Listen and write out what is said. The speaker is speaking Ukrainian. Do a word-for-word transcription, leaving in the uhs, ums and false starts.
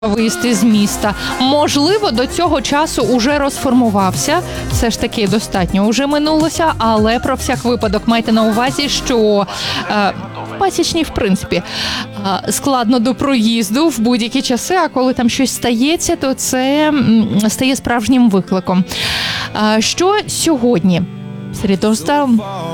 Виїзд із міста. Можливо, до цього часу уже розформувався. Все ж таки достатньо уже минулося, але про всяк випадок майте на увазі, що е, пасічні, в принципі, е, складно до проїзду в будь-які часи, а коли там щось стається, то це м, стає справжнім викликом. Е, що сьогодні? Святоста